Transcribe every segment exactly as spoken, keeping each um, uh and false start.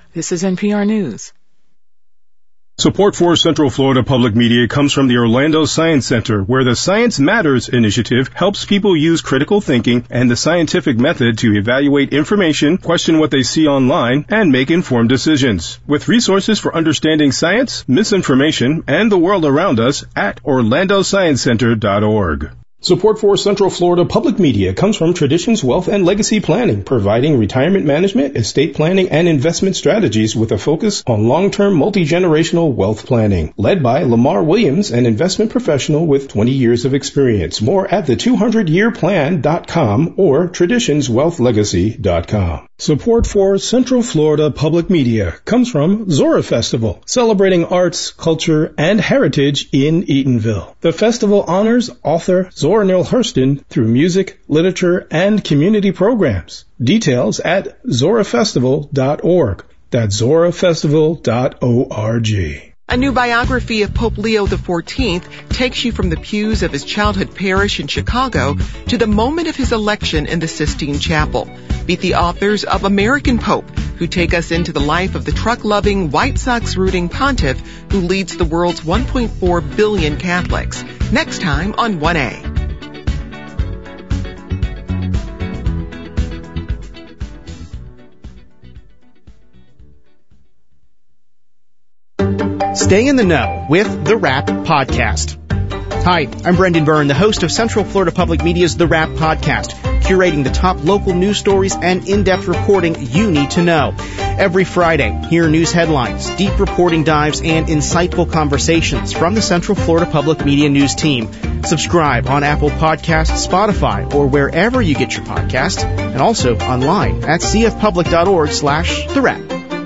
This is N P R News. Support for Central Florida Public Media comes from the Orlando Science Center, where the Science Matters initiative helps people use critical thinking and the scientific method to evaluate information, question what they see online, and make informed decisions. With resources for understanding science, misinformation, and the world around us at orlando science center dot org. Support for Central Florida Public Media comes from Traditions Wealth and Legacy Planning, providing retirement management, estate planning, and investment strategies with a focus on long-term multi-generational wealth planning. Led by Lamar Williams, an investment professional with twenty years of experience. More at the two hundred year plan dot com or traditions wealth legacy dot com. Support for Central Florida Public Media comes from Zora Festival, celebrating arts, culture, and heritage in Eatonville. The festival honors author Zora Neale Hurston through music, literature, and community programs. Details at zora festival dot org. That's zora festival dot org. A new biography of Pope Leo the fourteenth takes you from the pews of his childhood parish in Chicago to the moment of his election in the Sistine Chapel. Meet the authors of American Pope, who take us into the life of the truck-loving, White Sox-rooting pontiff who leads the world's one point four billion Catholics. Next time on one A. Stay in the know with The Wrap Podcast. Hi, I'm Brendan Byrne, the host of Central Florida Public Media's The Wrap Podcast, curating the top local news stories and in-depth reporting you need to know. Every Friday, hear news headlines, deep reporting dives, and insightful conversations from the Central Florida Public Media News team. Subscribe on Apple Podcasts, Spotify, or wherever you get your podcasts, and also online at c f public dot org slash the wrap.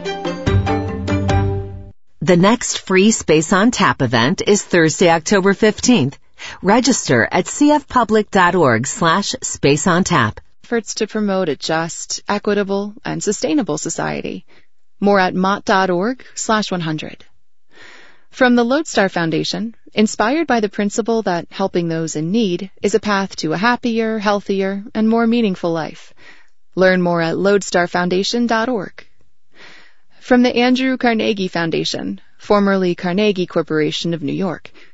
The next free Space on Tap event is Thursday, October fifteenth. Register at c f public dot org slash space on tap. Efforts to promote a just, equitable, and sustainable society. More at mott dot org slash one hundred. From the Lodestar Foundation, inspired by the principle that helping those in need is a path to a happier, healthier, and more meaningful life. Learn more at lodestar foundation dot org. From the Andrew Carnegie Foundation, formerly Carnegie Corporation of New York,